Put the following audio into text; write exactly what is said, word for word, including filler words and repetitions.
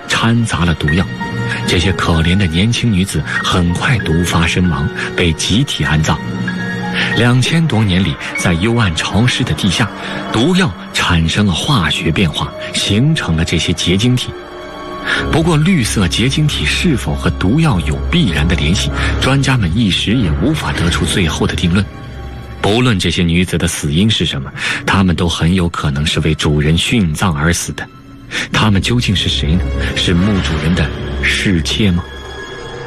掺杂了毒药。这些可怜的年轻女子很快毒发身亡，被集体安葬。两千多年里，在幽暗潮湿的地下，毒药产生了化学变化，形成了这些结晶体。不过绿色结晶体是否和毒药有必然的联系，专家们一时也无法得出最后的定论。不论这些女子的死因是什么，她们都很有可能是为主人殉葬而死的。她们究竟是谁呢？是墓主人的侍妾吗？